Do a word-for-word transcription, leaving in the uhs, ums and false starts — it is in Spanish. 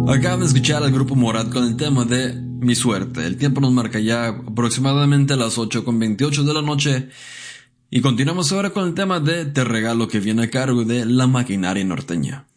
Acaban de escuchar al grupo Morat con el tema de Mi Suerte. El tiempo nos marca ya aproximadamente las ocho con veintiocho de la noche. Y continuamos ahora con el tema de Te Regalo, que viene a cargo de La Maquinaria Norteña.